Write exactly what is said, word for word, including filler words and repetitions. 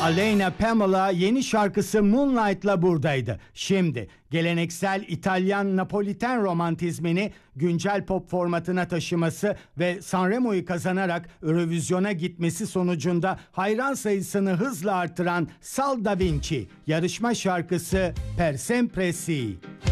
Aleyna Pamela yeni şarkısı Moonlight'la buradaydı. Şimdi geleneksel İtalyan Napoliten romantizmini güncel pop formatına taşıması ve Sanremo'yu kazanarak Eurovision'a gitmesi sonucunda hayran sayısını hızla artıran Sal Da Vinci yarışma şarkısı Per Sempre Sì.